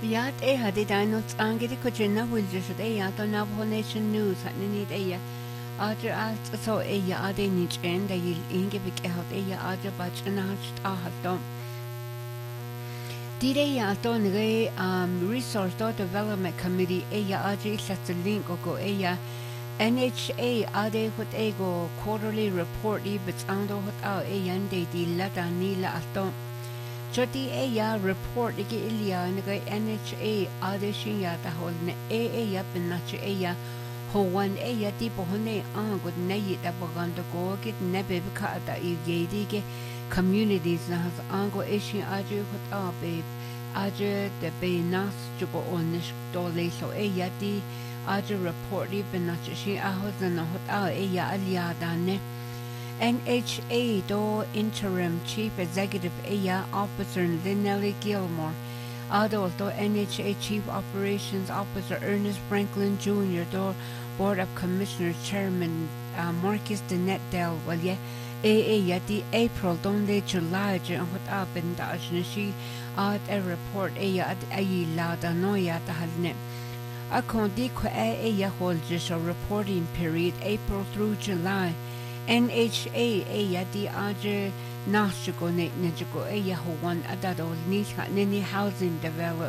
Yat had dinos angry Kojina will just on Navajo Nation News at Nini Other acts so ade niche end a yil ingevik out other batch and hatched ahatom. Dide Resource Development Committee aji sets a link go NHA ade hot ego quarterly report ibits ando hot yande di lada nila atom. Jodi report igi ilia naga NHA ade shinya tahol ne pinachi ho one di bohone good nayi da baganda go get nebe bika da igedi communities na has ango ishin aju hot babe aju de be nas jugo onish dole so di aju report ibinachi shi ahos na hot alia dane NHA do Interim Chief Executive Officer Lynelli Gilmore, do NHA Chief Operations Officer Ernest Franklin Jr. do Board of Commissioners Chairman Marcus Danette Del Walye di April donde July hot in da she a report la da noya da halne. Akondi ko holds a reporting period April through July. NHA di aje nasjugo ne nejugo ho one adado nisha nini housing development